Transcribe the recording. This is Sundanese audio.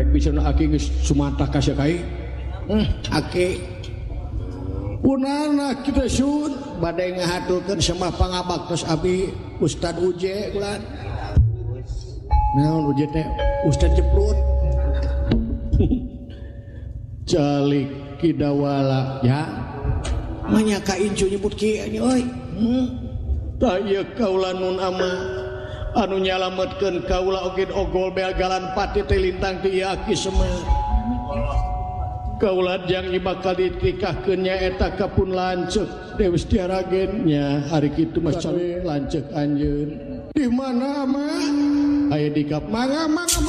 pisan aki geus sumatah ka sakai aki punana kita sun bade ngahaturkeun semah pangabaktos abi Ustad Uje ulan naon Uje teh Ustad Jeprut calik kidawala ya manya ka incu nyebut kieu euy tah ieu kaula nun ama anu nyalametkeun kaula oge ogol beagalan pati teh lintang teh ieu aki Semar kaula jang bakal ditikahkeun nyaeta kapun lanceuk Dewi Setiaragen nya hari kitu mah lanceuk anjeun di mana mah aya di kap mangga